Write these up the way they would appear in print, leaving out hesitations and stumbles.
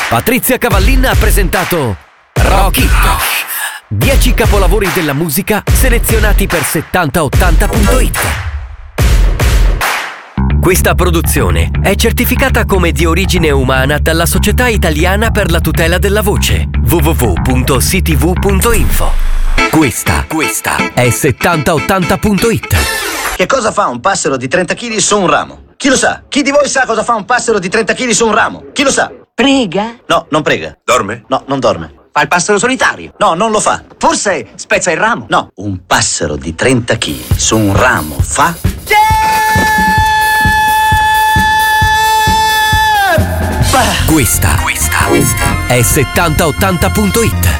Patrizia Cavallin ha presentato Rock It. 10 capolavori della musica selezionati per 7080.it. Questa produzione è certificata come di origine umana dalla Società Italiana per la tutela della voce, www.ctv.info. Questa è 7080.it. Che cosa fa un passero di 30 kg su un ramo? Chi lo sa? Chi di voi sa cosa fa un passero di 30 kg su un ramo? Chi lo sa? Prega? No, non prega. Dorme? No, non dorme. Fa il passero solitario? No, non lo fa. Forse spezza il ramo? No, un passero di 30 kg su un ramo fa... Questa è 7080.it.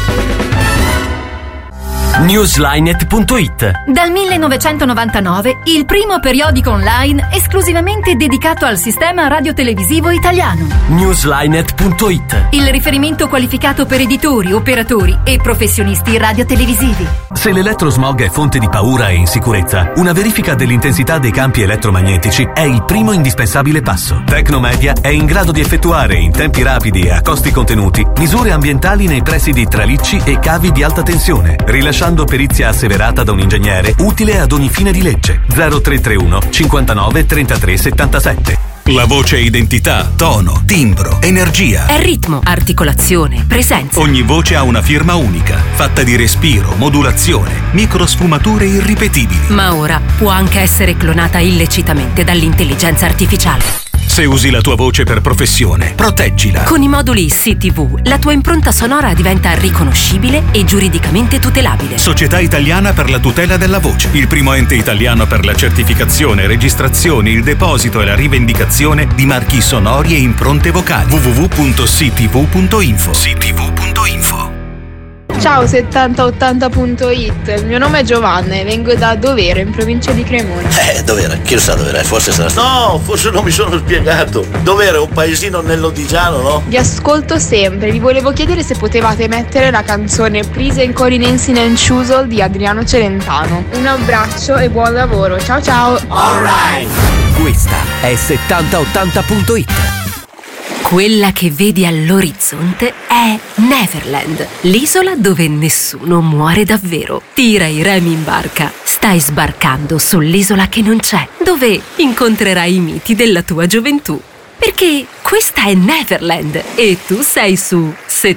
Newslinet.it. Dal 1999 il primo periodico online esclusivamente dedicato al sistema radiotelevisivo italiano. Newslinet.it. Il riferimento qualificato per editori, operatori e professionisti radiotelevisivi. Se l'elettrosmog è fonte di paura e insicurezza, una verifica dell'intensità dei campi elettromagnetici è il primo indispensabile passo. Tecnomedia è in grado di effettuare in tempi rapidi e a costi contenuti misure ambientali nei pressi di tralicci e cavi di alta tensione, rilasciando perizia asseverata da un ingegnere utile ad ogni fine di legge. 0331 59 33 77. La voce è identità, tono, timbro, energia. È ritmo, articolazione, presenza. Ogni voce ha una firma unica, fatta di respiro, modulazione, microsfumature irripetibili. Ma ora può anche essere clonata illecitamente dall'intelligenza artificiale. Se usi la tua voce per professione, proteggila. Con i moduli CTV, la tua impronta sonora diventa riconoscibile e giuridicamente tutelabile. Società Italiana per la tutela della voce. Il primo ente italiano per la certificazione, registrazione, il deposito e la rivendicazione di marchi sonori e impronte vocali. www.ctv.info. ctv.info. Ciao 7080.it, il mio nome è Giovanna e vengo da Dovere, in provincia di Cremona. Dov'era? Chi lo sa dov'era? Forse sarà stato... No, forse non mi sono spiegato. Dov'era? Un paesino nel Lodigiano, no? Vi ascolto sempre, vi volevo chiedere se potevate mettere la canzone Please and Corinensi and Choosel di Adriano Celentano. Un abbraccio e buon lavoro, ciao ciao! Alright! Questa è 7080.it. Quella che vedi all'orizzonte è Neverland, l'isola dove nessuno muore davvero. Tira i remi in barca, stai sbarcando sull'isola che non c'è, dove incontrerai i miti della tua gioventù. Perché questa è Neverland e tu sei su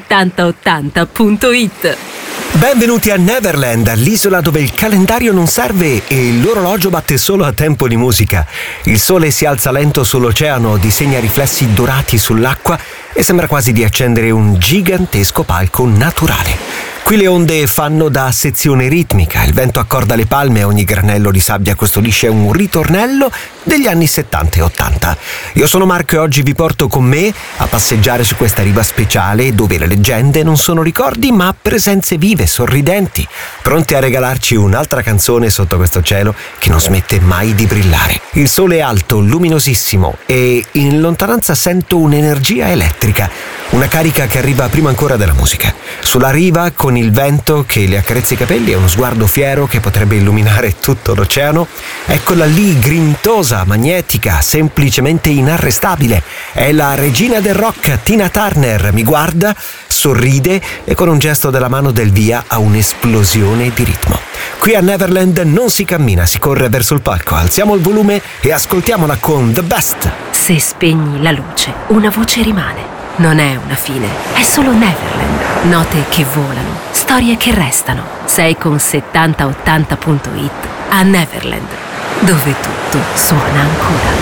7080.it. Benvenuti a Neverland, l'isola dove il calendario non serve e l'orologio batte solo a tempo di musica. Il sole si alza lento sull'oceano, disegna riflessi dorati sull'acqua e sembra quasi di accendere un gigantesco palco naturale. Qui le onde fanno da sezione ritmica, il vento accorda le palme e ogni granello di sabbia costruisce un ritornello degli anni 70 e 80. Io sono Marco e oggi vi porto con me a passeggiare su questa riva speciale dove le leggende non sono ricordi ma presenze vive, sorridenti, pronte a regalarci un'altra canzone sotto questo cielo che non smette mai di brillare. Il sole è alto, luminosissimo e in lontananza sento un'energia elettrica, una carica che arriva prima ancora della musica. Sulla riva, con il vento che le accarezza i capelli e uno sguardo fiero che potrebbe illuminare tutto l'oceano, eccola lì, grintosa, magnetica, semplicemente inarrestabile. È la regina del rock, Tina Turner. Mi guarda, sorride e con un gesto della mano del via a un'esplosione di ritmo. Qui a Neverland non si cammina, si corre verso il palco. Alziamo il volume e ascoltiamola con The Best. Se spegni la luce, una voce rimane. Non è una fine, è solo Neverland. Note che volano, storie che restano. Sei con 7080.it a Neverland, dove tutto suona ancora.